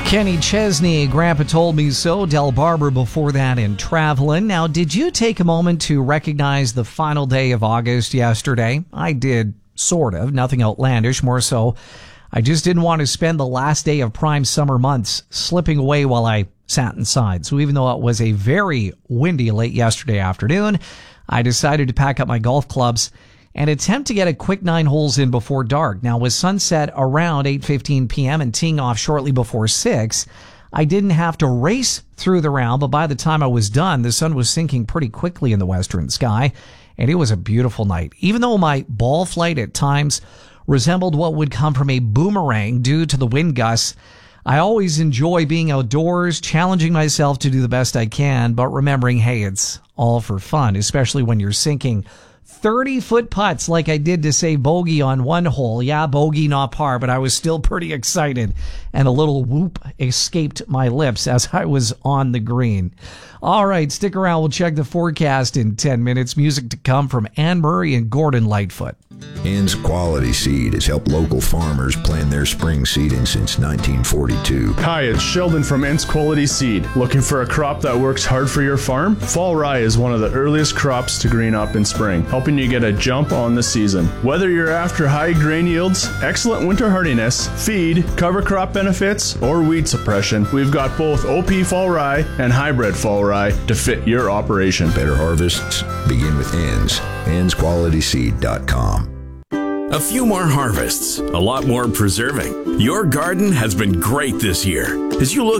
Kenny Chesney, Grandpa Told Me So, Del Barber before that in Travelin'. Now, did you take a moment to recognize the final day of August yesterday? I did, sort of. Nothing outlandish, more so I just didn't want to spend the last day of prime summer months slipping away while I sat inside. So even though it was a very windy late yesterday afternoon, I decided to pack up my golf clubs and attempt to get a quick 9 holes in before dark. Now, with sunset around 8:15 p.m. and teeing off shortly before 6, I didn't have to race through the round, but by the time I was done, the sun was sinking pretty quickly in the western sky, and it was a beautiful night. Even though my ball flight at times resembled what would come from a boomerang due to the wind gusts, I always enjoy being outdoors, challenging myself to do the best I can, but remembering, hey, it's all for fun, especially when you're sinking 30-foot putts like I did to save bogey on one hole. Yeah, bogey, not par, but I was still pretty excited, and a little whoop escaped my lips as I was on the green. All right, stick around. We'll check the forecast in 10 minutes. Music to come from Anne Murray and Gordon Lightfoot. Ann's Quality Seed has helped local farmers plan their spring seeding since 1942. Hi, it's Sheldon from Ann's Quality Seed. Looking for a crop that works hard for your farm? Fall rye is one of the earliest crops to green up in spring, helping you get a jump on the season. Whether you're after high grain yields, excellent winter hardiness, feed, cover crop benefits, or weed suppression, we've got both OP fall rye and hybrid fall rye to fit your operation. Better harvests begin with Ann's. Ann'sQualitySeed.com. A few more harvests, a lot more preserving. Your garden has been great this year. As you look